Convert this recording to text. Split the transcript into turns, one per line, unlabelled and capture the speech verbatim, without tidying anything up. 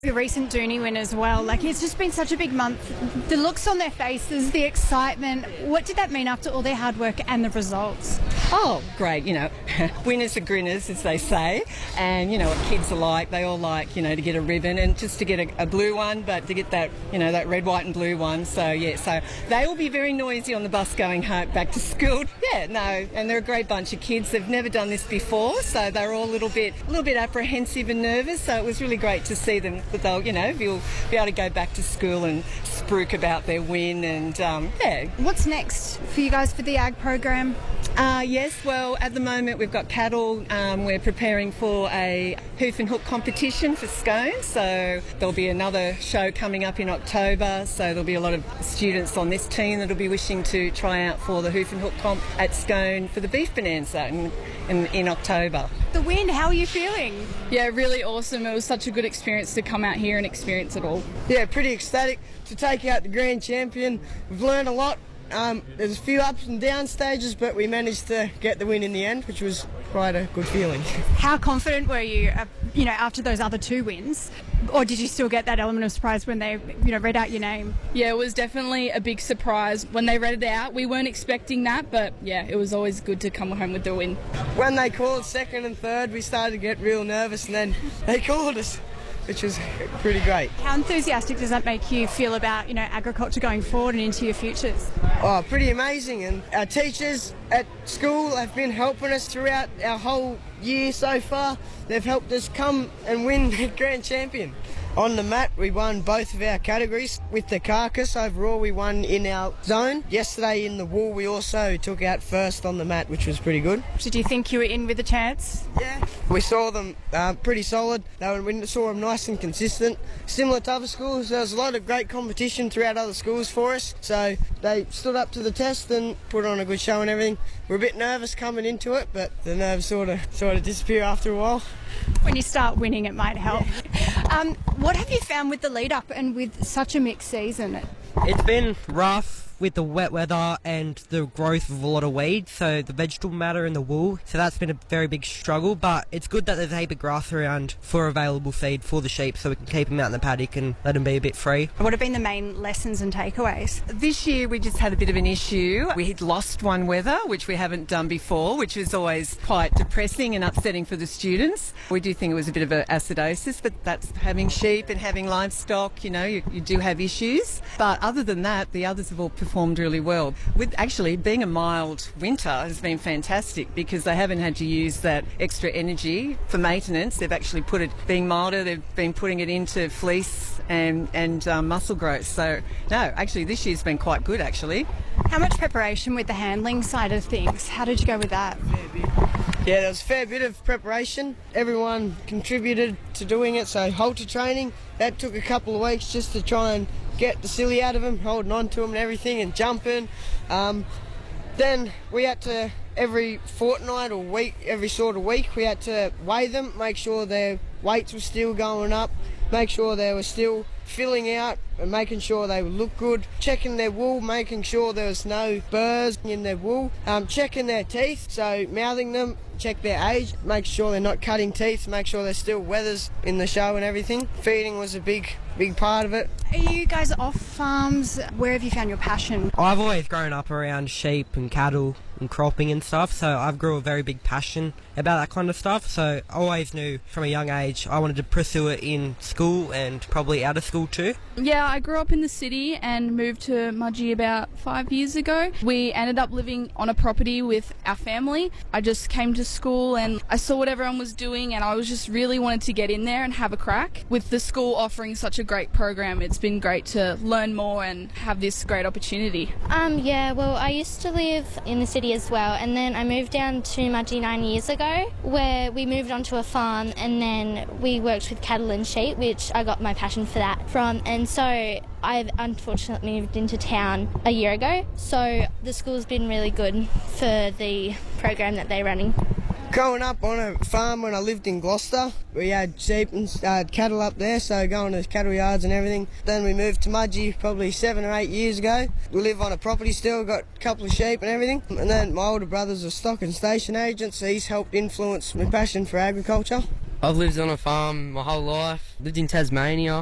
The recent Dooney win as well, like it's just been such a big month. The looks on their faces, the excitement, what did that mean after all their hard work and the results?
Oh, great, you know, winners are grinners, as they say, and you know what kids are like, they all like, you know, to get a ribbon and just to get a, a blue one, but to get that, you know, that red, white and blue one, so yeah, so they will be very noisy on the bus going home, back to school. Yeah, no, and they're a great bunch of kids, they've never done this before, so they're all a little bit, a little bit apprehensive and nervous, so it was really great to see them, that they'll, you know, be able, be able to go back to school and spruik about their win, and um, yeah.
What's next for you guys for the ag program?
Uh, yes, well, at the moment we've got cattle. Um, we're preparing for a hoof and hook competition for Scone, so there'll be another show coming up in October, so there'll be a lot of students on this team that'll be wishing to try out for the hoof and hook comp at Scone for the beef bonanza in, in, in October.
The win, how are you feeling?
Yeah, really awesome. It was such a good experience to come out here and experience it all.
Yeah, pretty ecstatic to take out the grand champion. We've learned a lot. Um, there's a few ups and down stages, but we managed to get the win in the end, which was quite a good feeling.
How confident were you, uh, you know, after those other two wins? Or did you still get that element of surprise when they, you know, read out your name?
Yeah, it was definitely a big surprise when they read it out. We weren't expecting that, but yeah, it was always good to come home with the win.
When they called second and third, we started to get real nervous, and then they called us, which was pretty great.
How enthusiastic does that make you feel about, you know, agriculture going forward and into your futures?
Oh, pretty amazing. And our teachers at school have been helping us throughout our whole year so far. They've helped us come and win the grand champion. On the mat, we won both of our categories. With the carcass, overall, we won in our zone. Yesterday in the wool, we also took out first on the mat, which was pretty good.
Did you think you were in with a chance?
Yeah. We saw them uh, pretty solid. They were, we saw them nice and consistent. Similar to other schools, there was a lot of great competition throughout other schools for us. So they stood up to the test and put on a good show and everything. We're a bit nervous coming into it, but the nerves sort of sort of disappear after a while.
When you start winning, it might help. Um, what have you found with the lead up and with such a mixed season?
It's been rough with the wet weather and the growth of a lot of weeds, so the vegetable matter in the wool, so that's been a very big struggle, but it's good that there's a heap of grass around for available feed for the sheep, so we can keep them out in the paddock and let them be a bit free.
What have been the main lessons and takeaways?
This year we just had a bit of an issue. We had lost one weather, which we haven't done before, which was always quite depressing and upsetting for the students. We do think it was a bit of an acidosis, but that's having sheep and having livestock, you know, you, you do have issues. But other than that, the others have all performed really well. With actually being a mild winter has been fantastic because they haven't had to use that extra energy for maintenance. They've actually put it, being milder, they've been putting it into fleece and, and um, muscle growth. So, no, actually this year's been quite good actually.
How much preparation with the handling side of things? How did you go with that?
Yeah, there was a fair bit of preparation. Everyone contributed to doing it, so halter training, that took a couple of weeks just to try and get the silly out of them, holding on to them and everything and jumping. Um, then we had to, every fortnight or week, every sort of week, we had to weigh them, make sure their weights were still going up, make sure they were still filling out and making sure they would look good, checking their wool, making sure there was no burrs in their wool, um, checking their teeth, so mouthing them, check their age, make sure they're not cutting teeth, make sure there's still wethers in the show and everything. Feeding was a big, big part of it.
Are you guys off farms? Where have you found your passion?
I've always grown up around sheep and cattle and cropping and stuff, so I've grew a very big passion about that kind of stuff, so I always knew from a young age I wanted to pursue it in school and probably out of school too.
Yeah, I grew up in the city and moved to Mudgee about five years ago. We ended up living on a property with our family. I just came to school and I saw what everyone was doing and I was just really wanted to get in there and have a crack. With the school offering such a great program, it's been great to learn more and have this great opportunity.
Um, yeah, well, I used to live in the city as well, and then I moved down to Mudgee nine years ago, where we moved onto a farm and then we worked with cattle and sheep, which I got my passion for that from, and so I've unfortunately moved into town a year ago, so the school's been really good for the program that they're running.
Growing up on a farm when I lived in Gloucester, we had sheep and uh, cattle up there, so going to cattle yards and everything. Then we moved to Mudgee probably seven or eight years ago. We live on a property still, got a couple of sheep and everything. And then my older brother's a stock and station agent, so he's helped influence my passion for agriculture.
I've lived on a farm my whole life, lived in Tasmania.